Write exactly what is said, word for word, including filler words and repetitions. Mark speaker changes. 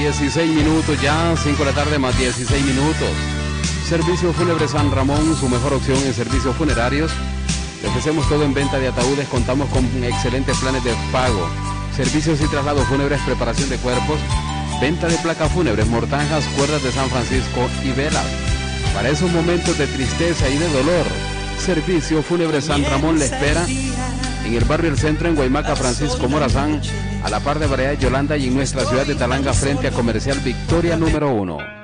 Speaker 1: dieciséis minutos ya, cinco de la tarde más dieciséis minutos. Servicio Fúnebre San Ramón, su mejor opción en servicios funerarios. Le ofrecemos todo en venta de ataúdes, contamos con excelentes planes de pago. Servicios y traslados fúnebres, preparación de cuerpos, venta de placas fúnebres, mortajas, cuerdas de San Francisco y velas. Para esos momentos de tristeza y de dolor, Servicio Fúnebre San Ramón le espera en el barrio El Centro, en Guaymaca, Francisco Morazán, a la par de Variedad Yolanda y en nuestra ciudad de Talanga, frente a Comercial Victoria número uno.